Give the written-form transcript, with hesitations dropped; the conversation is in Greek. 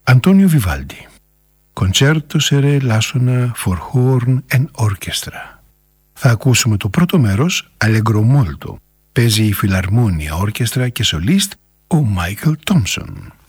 Αντώνιο Βιβάλντι. Concerto σε ρε Λάσονα for Horn and Orchestra. Θα ακούσουμε το πρώτο μέρος, Allegro Molto. Παίζει η Φιλαρμόνια Όρκεστρα και σολίστ ο Μάικλ Τόμψον.